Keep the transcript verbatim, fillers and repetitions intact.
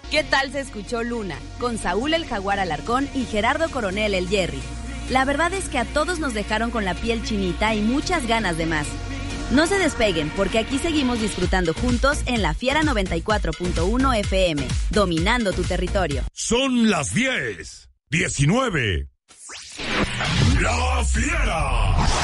¿Qué tal se escuchó Luna? Con Saúl el Jaguar Alarcón y Gerardo Coronel el Jerry. La verdad es que a todos nos dejaron con la piel chinita y muchas ganas de más. No se despeguen, porque aquí seguimos disfrutando juntos en La Fiera noventa y cuatro punto uno F M, dominando tu territorio. Son las diez, diecinueve. La Fiera.